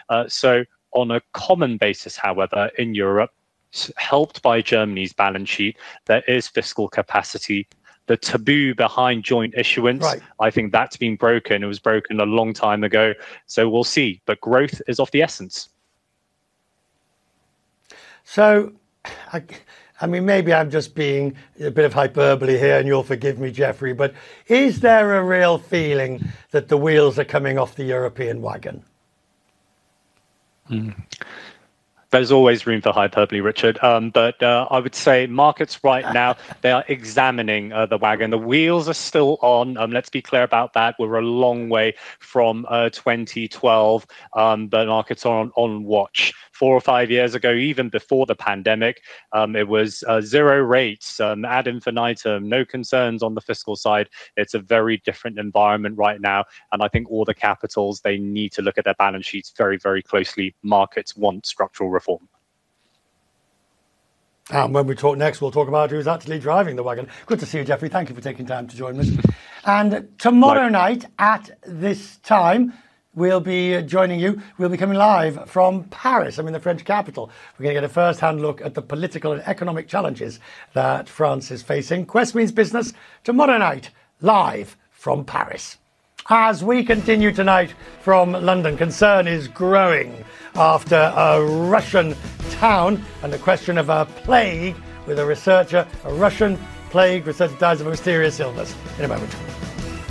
So on a common basis, however, in Europe, helped by Germany's balance sheet, there is fiscal capacity. The taboo behind joint issuance, Right. I think that's been broken. It was broken a long time ago. So we'll see. But growth is of the essence. So, I mean, maybe I'm just being a bit of hyperbole here, and you'll forgive me, Jeffrey, but is there a real feeling that the wheels are coming off the European wagon? There's always room for hyperbole, Richard. But I would say markets right now, they are examining the wagon. The wheels are still on. Let's be clear about that. We're a long way from 2012, but markets are on watch. 4 or 5 years ago, even before the pandemic, it was zero rates, ad infinitum, no concerns on the fiscal side. It's a very different environment right now. And I think all the capitals, they need to look at their balance sheets very, very closely. Markets want structural reform. And when we talk next, we'll talk about who's actually driving the wagon. Good to see you, Jeffrey. Thank you for taking time to join us. And tomorrow night at this time, we'll be joining you. We'll be coming live from Paris, the French capital. We're going to get a first-hand look at the political and economic challenges that France is facing. Quest Means Business, tomorrow night, live from Paris. As we continue tonight from London, concern is growing after a Russian town and the question of a plague with a Russian plague researcher dies of a mysterious illness. In a moment.